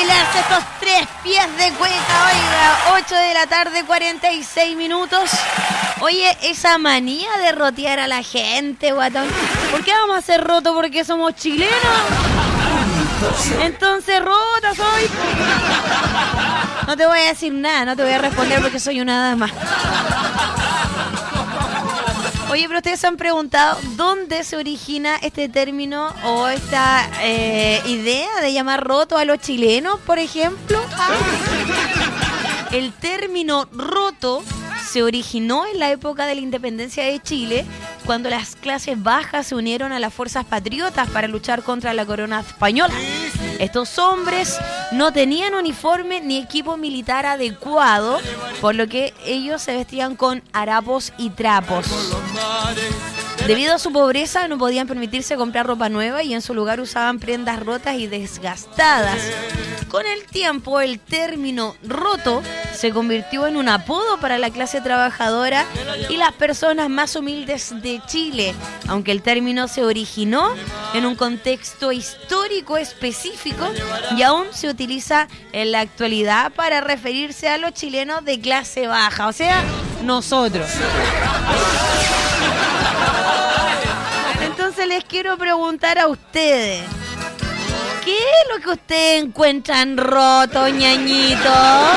bailarse estos 3 pies de cueca, oiga, 8 de la tarde, 46 minutos. Oye, esa manía de rotear a la gente, guatón. ¿Por qué vamos a hacer roto? ¿Porque somos chilenos? Entonces rota soy. No te voy a decir nada, no te voy a responder porque soy una dama. Oye, pero ustedes se han preguntado dónde se origina este término o esta idea de llamar roto a los chilenos, por ejemplo. El término roto se originó en la época de la independencia de Chile, cuando las clases bajas se unieron a las fuerzas patriotas para luchar contra la corona española. Estos hombres no tenían uniforme ni equipo militar adecuado, por lo que ellos se vestían con harapos y trapos. Debido a su pobreza no podían permitirse comprar ropa nueva y en su lugar usaban prendas rotas y desgastadas. Con el tiempo, el término roto se convirtió en un apodo para la clase trabajadora y las personas más humildes de Chile, aunque el término se originó en un contexto histórico específico y aún se utiliza en la actualidad para referirse a los chilenos de clase baja, o sea, nosotros. Entonces les quiero preguntar a ustedes, ¿qué es lo que ustedes encuentran roto, ñañito?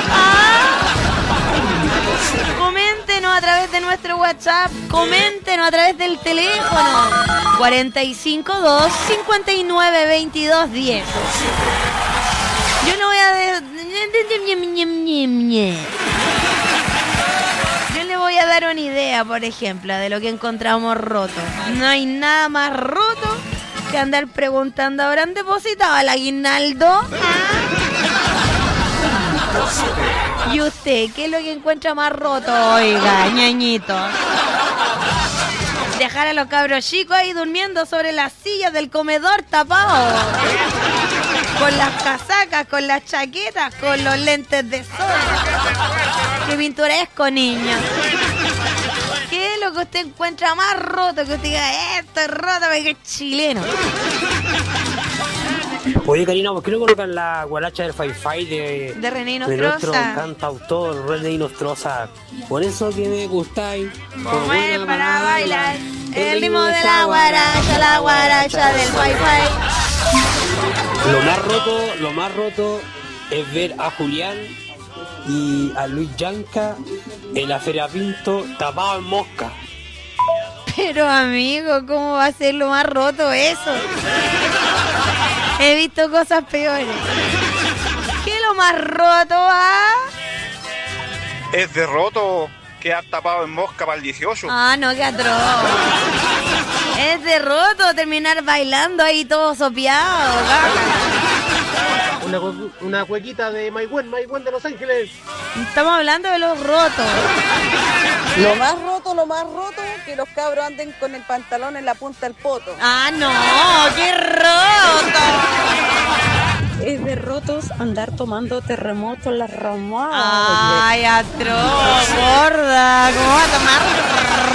Coméntenos a través de nuestro WhatsApp, coméntenos a través del teléfono 452 59 22 10. Yo no voy a Yo le voy a dar una idea, por ejemplo, de lo que encontramos roto. No hay nada más roto que andar preguntando, ¿habrán depositado el aguinaldo? ¿Y usted qué es lo que encuentra más roto? Oiga, ñañito. Dejar a los cabros chicos ahí durmiendo sobre las sillas del comedor tapado. Con las casacas, con las chaquetas, con los lentes de sol. Qué pintoresco, niño. ¿Qué es lo que usted encuentra más roto? Que usted diga, esto es roto porque es chileno. Oye, Karina, ¿por qué no colocan la guaracha del Fai de René de nuestro Nostroza? cantautor René Nostroza? Por eso que me gustáis. Como es para bailar el ritmo de la guaracha del Fai. Lo más roto es ver a Julián y a Luis Yanca en la Feria Pinto tapado en mosca. Pero amigo, ¿cómo va a ser lo más roto eso? He visto cosas peores. ¿Qué es lo más roto, Es de roto quedar tapado en mosca para el 18. No, qué atroz. Es de roto terminar bailando ahí todo sopeado. Una cuequita de Maywen de Los Ángeles. Estamos hablando de los rotos. Lo más roto, que los cabros anden con el pantalón en la punta del poto. No, qué roto. Es de rotos andar tomando terremoto en las ramas. Ay, atroz, gorda. ¿Cómo va a tomar